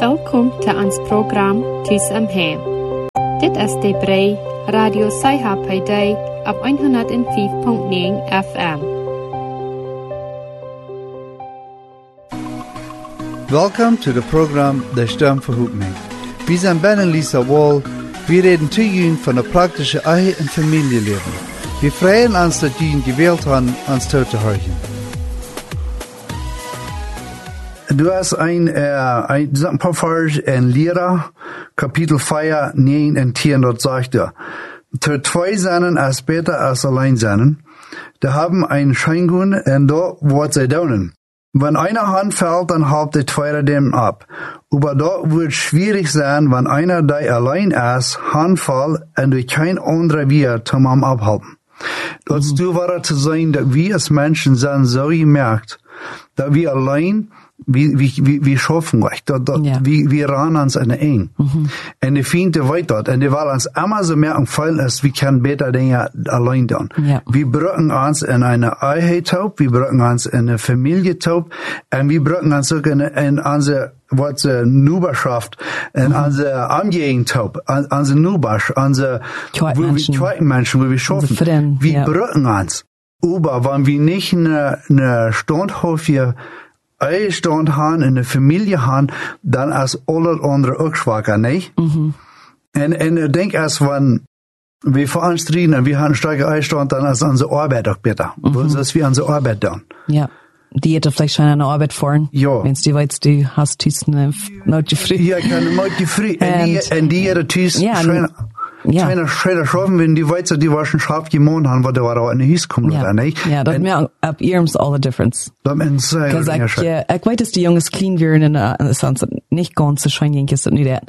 Welkom til ons program Tis om Hem. Dit is de Brei Radio Sci-Fi op 105.9 FM. Welcome to the program De Stem Verhoek Me. Wir sind Ben und Lisa Wall. Wir reden zu Ihnen von der praktischen Ehe- und Familienleben. Wir freuen uns, dass Sie gewählt haben, uns zuzuhören. Du hast ein paar Verse in Lira, Kapitel 4, 9 und 10, dort sagt er, zu zwei sein ist besser als allein sein. Da haben einen Scheingun und da wird sie daunen. Wenn einer Hand fällt, dann halbt der zweite dem ab. Aber da wird schwierig sein, wenn einer da allein ist, Hand fällt und durch kein anderer wir zum am abhalten. Das du war zu sein, dass wir als Menschen sind so gemerkt, dass wir allein wir schaffen recht, wir ran uns an den Eng. Und die Fiende weit dort, und die wollen uns immer so merken, fallen ist, wir können besser Dinge allein tun. Ja. Wir brücken uns in eine Einheit-Taub, wir brücken uns in eine Familie-Taub, und wir brücken uns auch in unsere, was Nuberschaft, in unsere Angehörigen-Taub, unsere Nubasch, unsere zweiten Menschen, wo wir schaffen. Wir brücken uns. Aber wenn wir nicht eine Standhof hier Einstand haben, in der Familie haben, dann ist alles andere auch schwacher, nicht? Und ich denke, erst wenn wir veranstalten, wir haben starke Einstand, dann ist unsere Arbeit auch besser. Das ist wie unsere Arbeit dann. Ja. Die hätte vielleicht schon eine Arbeit fahren. Ja. Wenn du weißt, du hast Tüßen, not frei. Ja, kann not frei. Und die hätte Tüßen, Kleiner schaffen, wenn die Weizer, die war schon scharf gemacht haben, weil der war auch in die Hüs kommen, oder nicht? Ja, das mir ab ihrem's all the difference. Das ist sehr, sehr schön. Ich weiß, dass die Jungs clean werden, und es ist nicht ganz so schön, ist das nicht das.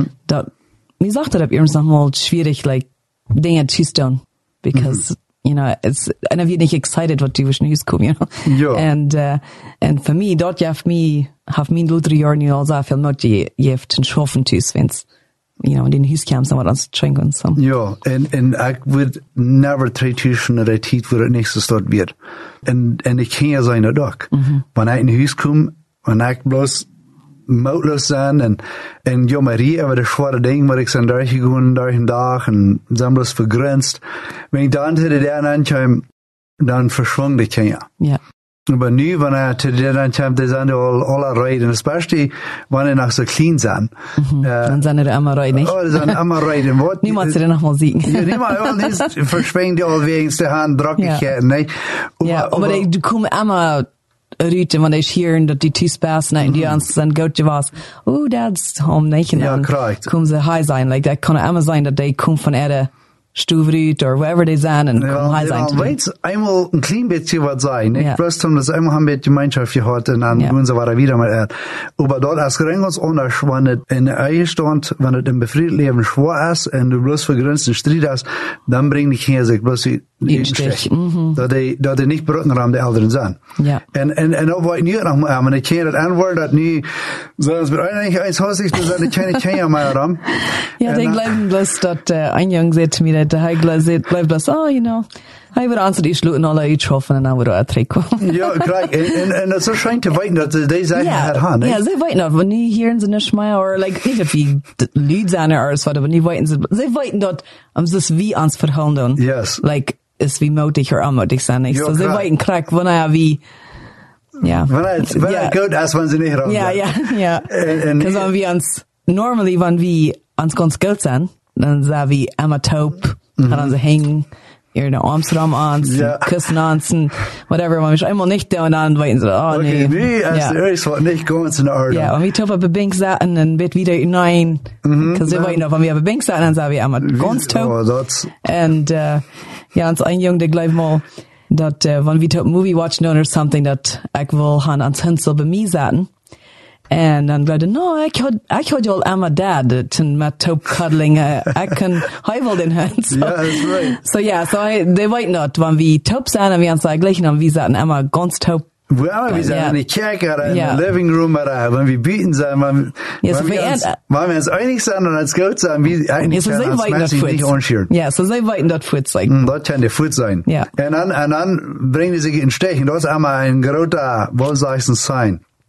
Mir sagt das ab ihrem's nochmal schwierig, like, Dinge zu tun, because, you know, it's, and wird nicht excited, was die in die Hüs kommen, you know? Ja. And für mich, dort have me ältere Jahre nicht all so viel not jeft schaffen tüs, wenn's, you know, in den Hüs kam, dann was trinken so. Ja, und ich würde never try tüschen oder Tiet, wo das nächstes dort wird. Und ich kann ja sein, doch. Wenn ich in den Hüs komme, wenn ich bloß mautlos sein, und ja, Marie, aber das schwere Ding, wo ich dann durchgegangen, durch den Tag, und dann bloß vergrenzt. Wenn ich dann zu der ankam, dann verschwang ich ja. Ja. Aber nu, wenn zu der ankam, die sind alle rein, especially, wenn die noch so clean sind. Dann sind die immer rein, nicht? Oh, die sind immer rein. Niemand sie noch mal sehen. Ja, niemand, verschwingen die alle wegen der Hand, Drockigkeiten, nicht? Ja, aber die kommen immer Rüte, wenn ich hören, dass die Tischpass, und die uns dann gut was, oh, that's home, nicht? Und dann kommen sie high sein, like, das kann immer sein, dass die kommen von ihrer Stuvrüt oder wherever die sind, und kommen high sein. Ja, weißt, einmal ein klein bisschen was sein, nicht? Bloß haben das einmal haben wir die Gemeinschaft gehabt, und dann gehen sie weiter wieder mal. Aber dort ist ganz anders, wenn es in der Ehe stand, wenn es im befriedet Leben schwer ist, und du bloß vergrenzten Streit hast, dann bringen die Kinder sich bloß die Stich. Da die nicht Brücken haben, die Eltern sind. Ja. Und auch wollte ich nicht noch mal, wenn ich Kinder das Antwort, das nie, sondern es wird eigentlich eins häuslich, dass die keine Kinder mehr haben. Ja, die glauben bloß, dass ein Junge sagt zu mir, der bleibt bloß, oh, you know, ich würde ansehen, ich schlug alle einschaffen, und dann würde er trinken. Ja, klar, und das so scheint zu weiten, dass die Sachen halt haben, nicht? Ja, sie weiten auch, wenn die hören sie nicht mehr, oder, like, nicht wie Lied sein oder so, aber die weiten sie dort, es ist wie ans Verhandeln. Yes. Like, ist wie mutig oder unmutig sein, nicht? So, sie weiten krack, wenn er wie, ja. Wenn er gut ist, wenn sie nicht raus sind. Ja. Because wenn wir uns, normally, wenn wir uns ganz gut sind, dann sagen wir immer taub, und dann sie hängen, ihre Armsraum an, küssen an, whatever, wenn wir einmal nicht da und dann weiten sie, oh, nee. Nee, es ist nicht ganz in Ordnung. Ja, wenn wir taub auf der Bank saßen, dann wird wieder nein, because sie weiten auch, wenn wir auf der Bank saßen, dann sagen wir immer ganz taub. Und, ja, uns ein Junge, der gleich mal, dass, wenn wir Movie watchen oder something, dass ich will han ans Hänsel bei mir saten. Und dann gleich, no, ich had ja immer Dad, mit Taub cuddling, ich kann heimel den Hans. Ja, that's right. So, ja, die weiten nicht, wenn wir taub sind, und wir uns gleich, und wir saten immer ganz taub. Well, wir sind in der Kirche oder in der Living Room oder wenn wir bieten sind, wenn wir uns einig sind und uns gut sind, wie eigentlich so uns mäßig nicht anschieren. Ja, so sie weiten dort Fuß sein. Dort kann der Fuß sein. Ja. Und dann bringen die sich in Stechen. Das ist einmal ein großer, wohlseichens Sein.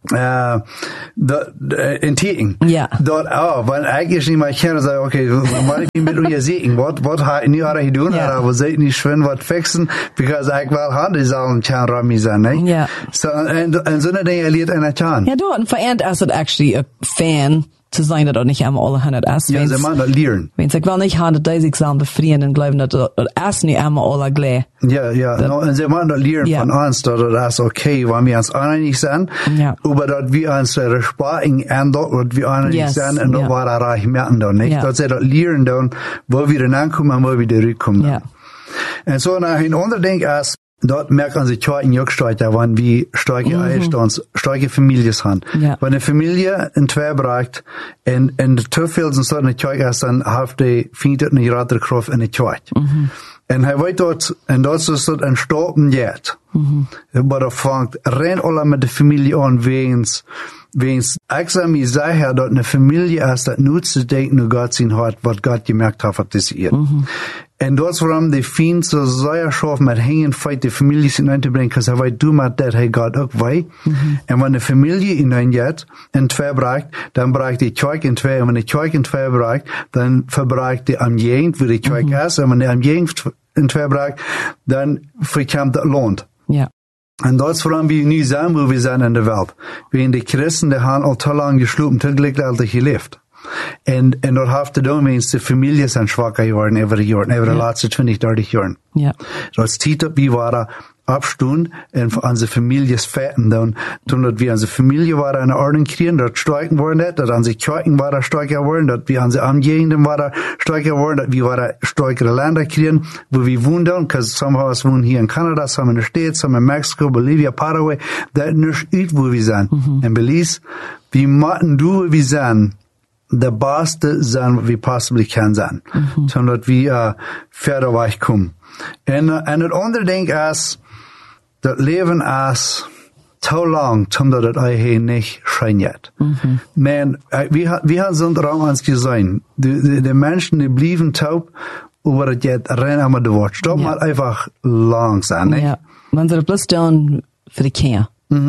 in Tieten. Ja. Dort auch, weil eigentlich nicht mal kennen, sagen, okay, was ich mit euch sehen, was hat nie alle gedaan, aber seid nicht schön, was fixen, because ich will Hande sagen, kann Rami sein, ne? Ja. So, und so eine Dinge erlebt einer kann. Ja, du, und verehrt ist actually a fan zu sein, dass auch nicht einmal alle 100 ist. Ja, sie machen das lernen. Wenn ich will nicht haben, dass ich sagen, befrieren und glauben, dass das nicht einmal alle gleich. Ja, und sie machen das lernen von uns, dass das okay, wenn wir uns einig sind, aber dass wir uns Respekt ändern, dass wir einig sind, und das war das reich merken dann, nicht? Dass sie das lernen dann, wo wir dann ankommen und wo wir zurückkommen. Ja. Und so, nach ein anderer Ding ist, dort merken sie in Jörgsteuer, wenn wir starke Eierstands, starke Familien haben. Ja. Wenn eine Familie in zwei bereicht, und zu viel sind so eine Kirche ist, dann hat die findet eine gerade Kraft in der Kirche. Und er weiß dort, und dort ist dort ein Stoppen jetzt. Aber da fängt rein alle mit der Familie an, wenns, ich sage mir sicher, dass eine Familie ist, das nur zu denken, nur Gott sein hat, was Gott gemerkt hat, was das ist. Und dort warum die Feind so sehr scharf mit hängen, feit die Familie hineinzubringen, because er weiß, du machst das, hey Gott auch wei. Und wenn eine Familie hineingeht, in zwei bereicht, dann bereicht die Kirche in zwei, und wenn die Kirche in zwei bereicht, dann verbreicht die am Gegend, wo die Kirche ist, und wenn die am Gegend in zwei bereicht, dann verkommt das Land. Ja. Und das vor allem, wie nie sein, wo wir sind in der Welt. Wie in die Christen, die haben auch zu lange geschlafen, zu gleichzeitig gelebt. Und dort hat zu tun, wenn die Familie sind schwacher geworden, every letzte 20, 30 Jahren. Ja. Das zieht ab, wie war Abstund, und unsere Familie fetten dann, dass wir unsere Familie war eine Ordnung kriegen, dort stärken worden, dass unsere Kirchen war stärker geworden, dass wir unsere Umgegenden war stärker geworden, dass wir war stärkere Länder kriegen, wo wir wohnen, because some of us wohnen hier in Kanada, some in the States, some in Mexico, Bolivia, Paraguay, das nicht üt, wo wir sind. In Belize, wie machen du, wo wir sind, der Beste sein, was wir possibly kann sein. Sondern dass wir fertig wegkommen. Und das andere Ding ist, das Leben ist so lang, dass das eigentlich nicht scheint. Man, wir haben so einen Raum ans gesehen. Die Menschen, die blieben taub, aber das jetzt rennen einmal das Wort. Stopp mal einfach langsam, nicht? Ja. Man soll bloß tun für die Kinder.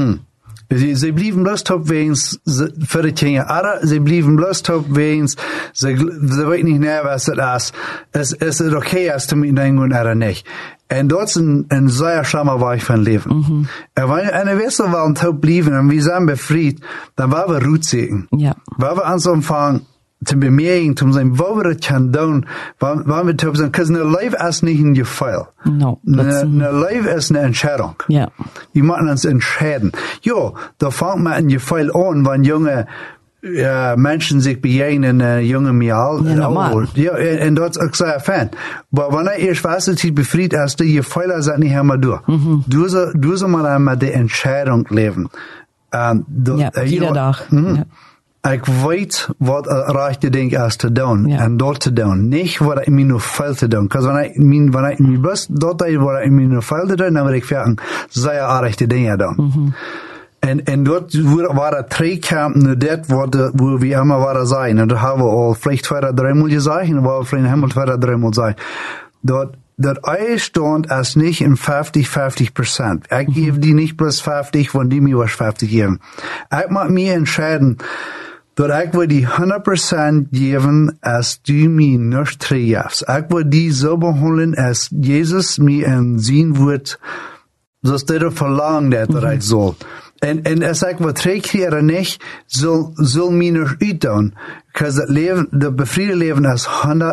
Sie blieben bloß taub, wenn's für die Kinder. Aber sie blieben bloß taub, wenn's sie weiß nicht näher, was das ist. Es ist okay, als du mit deinem Grund oder nicht. Und dort ist ein sehr schlimmer Weg von Leben. Wenn eine Wessel waren taub blieben und wir sind befreit, dann waren wir Rutsegen. Ja. Weil wir uns anfangen, zu bemerken, zu sagen, wo wir das können tun, wenn wir taub sind, because eine Life ist nicht ein Gefehl. No. Eine Life ist eine Entscheidung. Ja. Wir machen uns entscheiden. Ja, da fängt man ein Gefehl an, wenn junge Menschen sich begegnen, junge Mial. Ja, und das ist auch sehr fan. Aber wenn erst weißt, dass du befreit hast, die Gefehler sind nicht einmal durch. Du sollst mal einmal die Entscheidung leben. Jeder Tag. Ich weiß, was rechte Ding ist zu tun, und dort zu tun. Nicht, was ich mir nur fehl zu tun. Because wenn ich mir bloß dort, was ich mir nur fehl zu tun, dann würde ich fragen, sehr rechte Dinge tun. Und dort waren 3 Campen, nur das, wo wir immer waren sein. Und da haben wir auch vielleicht 2 oder 3 Mal gesagt, und wir vielleicht einmal 2 oder 3 Mal gesagt. Dort Eierstand ist nicht in 50%. Ich gebe die nicht bloß 50, wenn die mir was 50 geben. Ich mag mir entscheiden, dass ich will die 100% geben, als du mir nicht triffst. Ich will die so behandeln, als Jesus mir in sein Wort, so dass der verlangt, dass ich soll. Und als ich was kriege oder nicht, soll mir nicht tun. Because das Leben, das befriedete Leben ist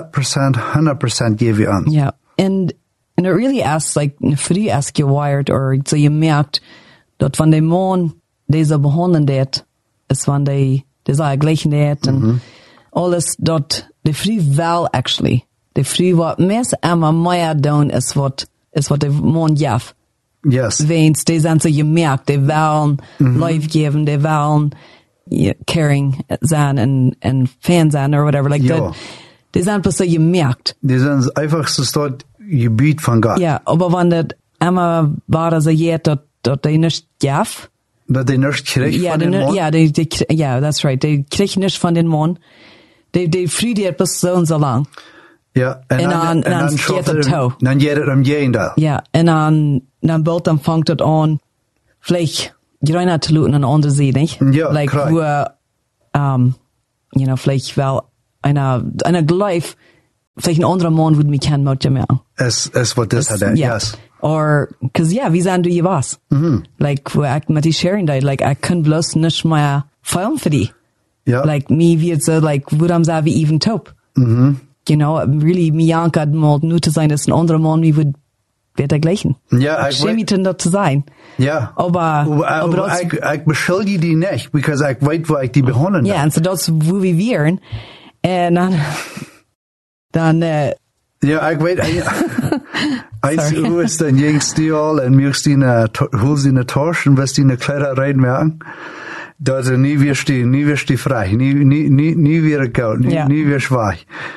100% gebe ich uns. Ja. And it really asks, like, für die ist gewired, oder so ihr merkt, dass wenn der Mann diese behandeln wird, ist wenn die so gleichen wird, und alles, dort, die Frau will actually, die Frau, was immer mehr tun, ist was der Mann jaff. Yes. Wenn's, die sind so gemerkt, die wollen Life geben, die wollen caring sein und Fan sein, oder whatever, like that. Die sind bloß so gemerkt. Die sind einfach so dort Gebiet von Gott. Ja, aber wenn das immer war, so jetzt, dass die nicht gaff. Dass die nicht kriegt von den Mann? Ja, that's right. Die kriegt nicht von den Mann. Die friediert bis so und so lang. Ja, und dann geht es Tau. Dann geht es am Gegenteil. Ja, und dann bald dann fängt es an, vielleicht gereiner zu looten an der anderen Seite, nicht? Ja, like, klar. wo, you know, vielleicht, weil einer gleich, vielleicht ein anderer Mann würde mich kennen, mit mehr. Es wird das hat, Yeah. yes. Or, cause yeah, wie sagen du je was? Like, wo ich mit die Sharing da, like, ich kann bloß nicht mehr feiern für die. Ja. Like, mir wird so, like, wo dann sagen wir even top. You know, really, mir jankert mal nur zu sein, dass ein anderer Mann, mir wird dergleichen. Ja, ich schäme mich denn dort zu sein. Ja. Aber das, ich beschuldige die nicht, because ich weiß, wo ich die behandeln ja, und so das, wo wir wären, und dann, ja, ich weiß, eins ist dann jüngst die all, und mir ist die holst die eine Tasche, und wirst die eine Kleider reinmerken. Dort nie wirst die frei, nie wieder gaut, nie wieder schwach.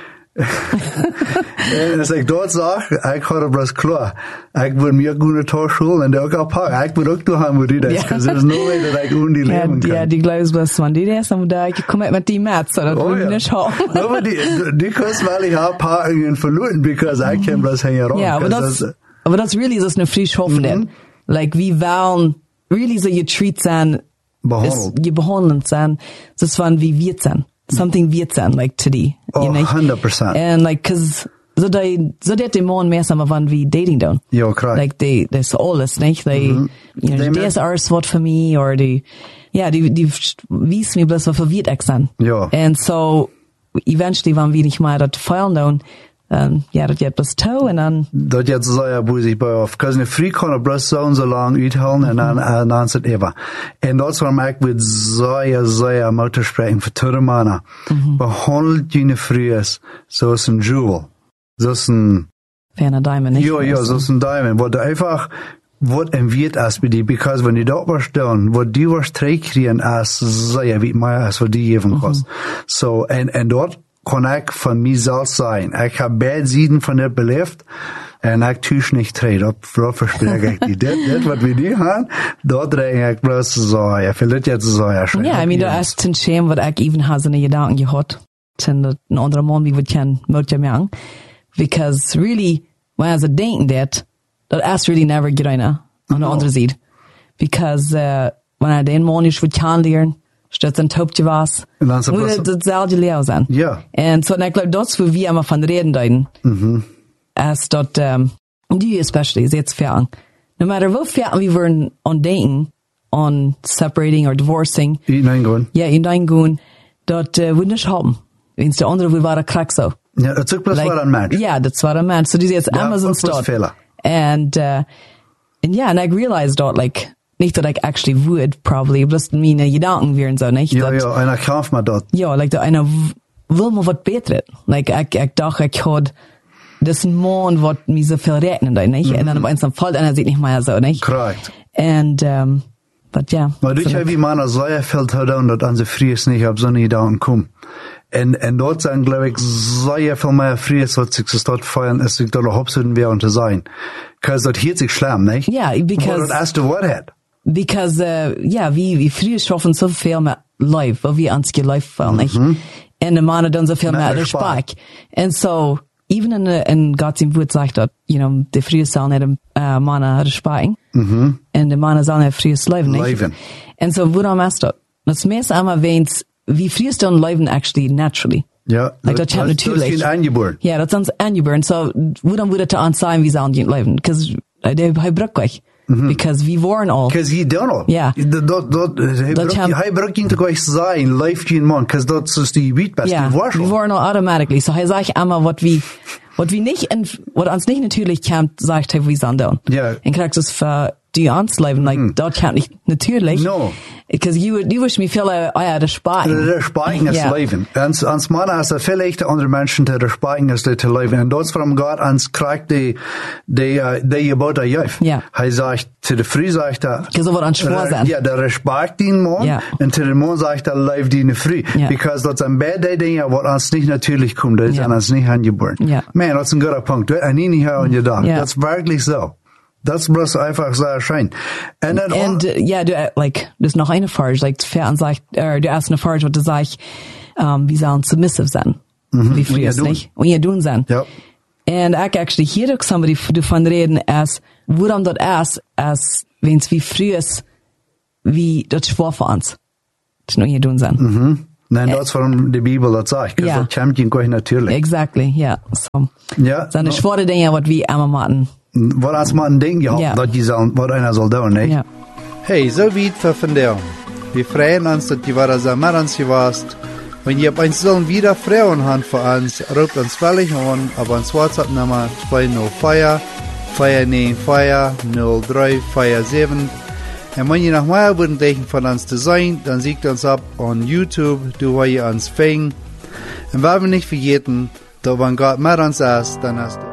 En als ik dat zag, ik had het bloß klar. Ik wil meer goede Tasche holen, en ook pakken. Ik wil ook doorgaan met die das, because there's no way that ik ohne die leben kann. Ja, die glauben bloß, man die das, und da, ich komme mit die Mats, oder das will ich nicht haben. Aber die kannst weil ich habe Packungen verloren, because ich kann bloß hängen rum. Ja, aber das really ist eine frisch hoffen, like, wie wollen, really so you treat sein, you behandeln sein, das waren wie wir sein. Something wird sein, like, today. Oh, 100%. And, like, cause, so dat die Mann mehr sagen, wann wie dating down. Ja, klar. Like, das alles, nicht? You know, das ist was für mich, oder die wissen mir bloß, was verwirrt ich sein. Ja. And so, eventually, wenn wir nicht mal das feiern down, ja, das wird bloß tau, und dann. Dat jetzt so ja busig bei auf. Cause ne free kann er bloß so lang uithalen, und dann ist es ever. Und das war ich mit sehr Mauter sprechen für teure Männer. Behandelt die ne Fries, so ist ein Jewel. So ist ein, Ferner Diamond, nicht? Ja, so ist ein Diamond. Wo du einfach, what enviert as bei die, because wenn die dort was tun, wo die was trägkriegen as sehr wie mehr als was die geben kannst. So, und dort kann ich von mir selbst sein. Ich habe beide Seiten von der belebt, und ich tue nicht trade. Da verspreche ich die. Das, was wir die haben, da drehe ich bloß so, ja, vielleicht jetzt so, ja, schön. Ja, I mean, da ist ein Schäm, was ich even habe in den Gedanken gehabt, ein anderer Mann, wie wir kennen, möchte mir because really, when I was denken that is really never get on the andere Seite. Because, when I den Mann nicht kennenlernen, statt ein Taubje was, muss das selbe Leo sein. Ja. Und so, ich glaube, das, wo wir immer von reden deuten, als dort, die especially, jetzt fern. No matter wo fern wir wollen on dating, on separating or divorcing. Hineingehen. Ja, hineingehen, dort, würde nicht haben. Wenn's der andere, wo war der Krack so. Ja, das ist bloß war ein Mensch. Ja, das war ein Mensch. So, die ist jetzt Amazon dort. And yeah, and I realized that, like, nicht, that I actually would, probably, bloß meine Gedanken wären so, nicht? Ja, einer kauft mal dort. Ja, like, einer will mir was Besseres. Like, ich dachte, ich had das ein Mann, was mir so viel rechnen, nicht? Und dann auf einmal fällt einer sich nicht mehr so, nicht? Korrekt. And, but yeah. Maar dus wie man sehr viel gedaan dat aan ze vries niet op zo'n Gedanken kommen. En dort zijn, glaube ich, sehr viel mehr Fries, was sich das dort feiern, als sich dort hauptsächlich wäre und zu sein. Because dort hielt sich schlimm, nicht? Yeah, because. Aber das erste Wort hat. Because, wie früher schaffen so viel mehr live, weil wir ans live fallen, nicht? Und der Mann hat dann so viel mehr Respekt. And so, even in Gottes Wort sagt dort, you know, die früher sollen nicht Mann hat Respekt. Und der Mann soll nicht früher leben, nicht? Leben. And so, wo dann machst du? Das meiste einmal wenn's, wie früher dann leben actually naturally. Ja. Like, das hat natürlich. Das ist angeboren. Ja, das ist angeboren. So, wo dann würde das sein, wie sollen die leben? Because, der braucht euch. Because we waren all. Because you don't know. Yeah. Hij braucht ihn toch eens zijn, leeft je man, because dat is die Beatbest, ja, die Warschau. We waren all automatically. So, hij sagt einmal, was uns nicht natürlich kennt, sagt er, wie sondern. Ja. Und kriegst es für die ans leben, like, dort kennt nicht natürlich. No. Because you wish me viel, der Spaten. Der Spaten ist Leben. Ans Mann hast du vielleicht andere Menschen, der Spaten ist der Leben. Und das von Gott ans kriegt die gebot der Jäuf. Ja. Er sagt, zu der Früh sagt er. So wird an schwor sein. Ja, der Respekt den Mann. Ja. Und zu dem Mann sagt er, leif die in der Früh. Ja. Because das sind beide Dinge, was ans nicht natürlich kommt. Das ist ans nicht angeboren. Ja. Man, das ist ein guter Punkt. Das ist nie her und gedacht. Ja. Das ist wirklich so. Das ist bloß einfach so erscheinen. Und ja, du, like, das ist noch eine Frage, like, fern sagt, du hast eine Frage, wo du sagst, wie sollen submissive sein? Wie früh ist nicht? Und ihr tun sein. Ja. Und ich actually hier doch somebody davon reden, als, woran dort als wenn's wie früh ist, wie das schwer für uns. Das nur hier tun sein. Nein, das ist warum die Bibel das sagt. Ja. Das kommt gleich natürlich. Exactly, ja. So. Ja. So eine schwere Dinge, was wir einmal machen. Was als man denkt, ja, Ja. was einer soll tun, nicht? Ja. Hey, so weit für vandaag. Wir freuen uns, dass ihr wieder so mit uns warst. Wenn ihr uns sollen wieder Frauen habt für uns, ruft uns völlig an auf uns WhatsApp-Nummer 204-494-0347. Und wenn ihr noch mehr würden von uns zu sein, dann siegt uns ab on YouTube, wo ihr uns fängt. Und wenn wir nicht vergessen, dass wenn Gott mit uns ist, dann ist